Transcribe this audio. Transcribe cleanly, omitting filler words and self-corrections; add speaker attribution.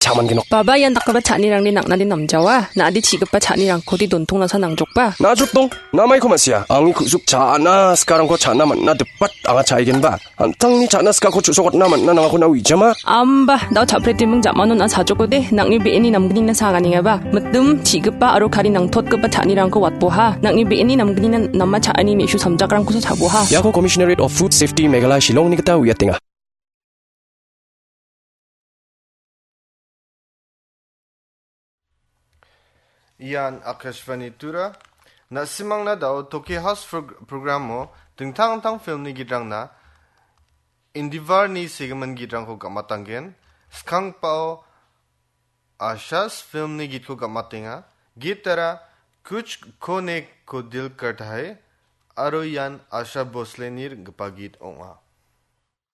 Speaker 1: chaman ginok.
Speaker 2: Baba yan takaba chanirang ni nak na din namjawa. Na adi chigapa chanirang ko di dontong na sa nangjok pa.
Speaker 1: Najuk dong. Namay ko masya. Ang ikusuk chana sekarang ko chana man na depat anga chaigen ba. Antang ni chana ska ko chusokot naman na nang ako na wijama.
Speaker 2: Amba daw chapreti mong jamanon na sajoko de nang ni beeni namgning na sangani nga ba. Matum chigapa aro kari nang totgapa chanirang ko watboha. Nang ni beeni namgning na namma chaani mi isyu samjakrang ko sa chaboha.
Speaker 1: Yako Commissionerate of Food Safety Meghalaya Shillong ni kita wiyatinga.
Speaker 3: Iyan Akashvani Tura na simang na daw Toki House program mo tang film ni gidrang na Indivar ni sigaman gidrang ko kamatanggen skang pao Ashas film ni git ko kamatinga gitara kuch kone ko dil karta hai aro yan Asha Bhosle nir gapagit onga